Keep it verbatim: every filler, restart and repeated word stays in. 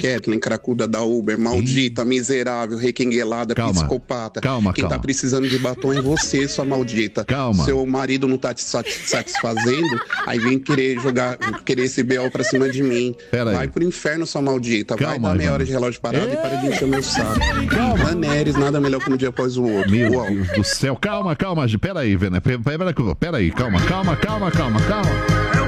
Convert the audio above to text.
Kathleen, cracuda da Uber, maldita, miserável, requenguelada, Calma. psicopata. Calma, Quem calma. tá precisando de batom é você, sua maldita. Calma. Seu marido não tá te satis- satisfazendo, aí vem querer jogar, querer esse B O pra cima de mim. Pera aí. Vai pro inferno, sua maldita. Vai Calma, dar meia Ivana. hora de relógio parado e para de encher meu saco. Calma. Daenerys, nada melhor que um dia após o outro. Meu Uau. Deus do céu. Calma, calma. Pera aí, Vena. Pera aí, calma, calma, calma, calma, calma, calma.